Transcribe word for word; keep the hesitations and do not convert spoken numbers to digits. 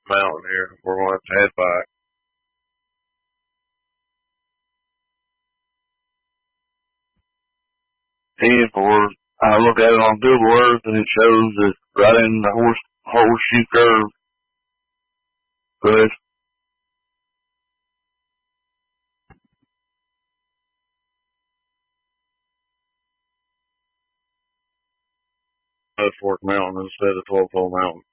mountain here. We're going to have to head back. And for I look at it on Google Earth and it shows it's right in the horse horseshoe curve. But it's Fork Mountain instead of twelve Pole Mountain.